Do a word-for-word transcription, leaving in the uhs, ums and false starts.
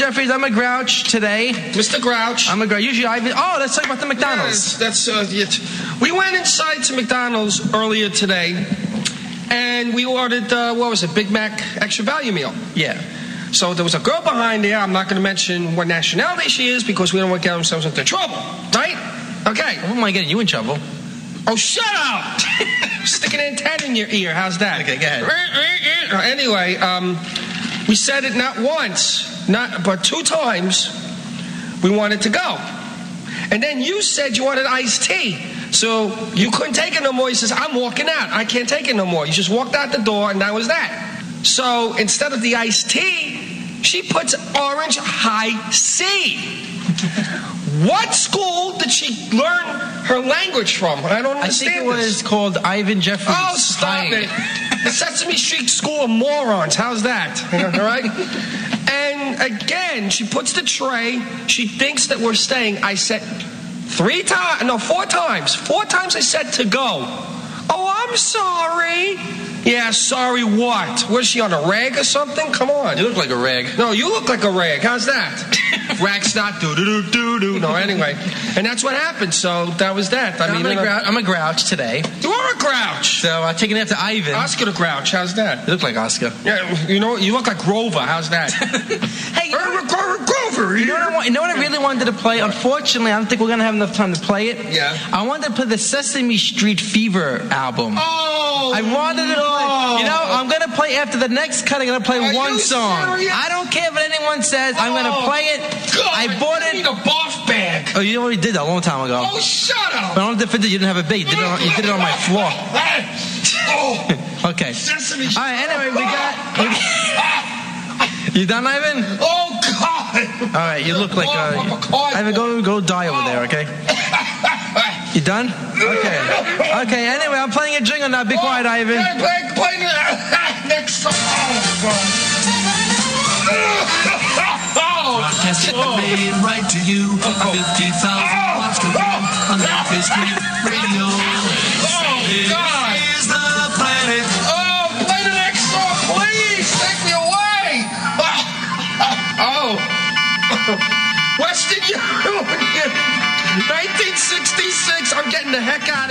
Jeffries. I'm a grouch today. Mister Grouch. I'm a grouch. Usually Ivan. Oh, let's talk about the McDonald's. Yes, that's uh, it. We went inside to McDonald's earlier today, and we ordered, uh, what was it, Big Mac extra value meal. Yeah. So there was a girl behind there. I'm not going to mention what nationality she is because we don't want to get ourselves into trouble, right? Okay. I wouldn't mind getting you in trouble. Oh, shut up! Stick an antenna in your ear. How's that? Okay, go ahead. Anyway, um, we said it not once, not but two times. We wanted to go, and then you said you wanted iced tea, so you couldn't take it no more. He says, "I'm walking out. I can't take it no more." You just walked out the door, and that was that. So instead of the iced tea, she puts orange high C. What school did she learn her language from? I don't understand. I think it was this. called Ivan Jeffries. Oh, stop High. it. The Sesame Street School of Morons. How's that? All right? And again, she puts the tray. She thinks that we're staying. I said three times, no, four times. Four times I said to go. Oh, I'm sorry. Yeah, sorry what? Was she on a rag or something? Come on. You look like a rag. No, you look like a rag. How's that? Rag's not do-do-do-do-do. No, anyway. And that's what happened, so that was that. I I'm, mean, a you know, grou- I'm a grouch today. you are a grouch. So I'm taking it after Ivan. Oscar the Grouch. How's that? You look like Oscar. Yeah, you know, you look like Grover. How's that? Hey, you know, Grover. you know what I want? You know what I really wanted to play? Unfortunately, I don't think we're going to have enough time to play it. Yeah. I wanted to play the Sesame Street Fever album. Oh, I wanted to no. play. You know, I'm going to play after the next cut. I'm going to play Are one you song. serious? I don't care what anyone says. I'm going to Oh, play it. God, I bought you it. need a barf bag. Oh, you already did that a long time ago. Oh, shut up. But I don't defend it. You didn't have a bait. You did it on, you did it on my floor. Oh, Okay. Sesame All right. Anyway, we got. You done, Ivan? Oh, God. All right. You look like Oh, uh, Ivan. Go go die over there. Okay. You done? Okay. Okay. Anyway, I'm playing a jingle now. Be quiet, Ivan. Play, play, play the next song. Broadcasting made right to you. fifty thousand watts to view on Memphis Street Radio. Oh, God. This is the planet. Oh, play the next song, please. Take me away. Oh. Western Union. nineteen sixty-six. I'm getting the heck out of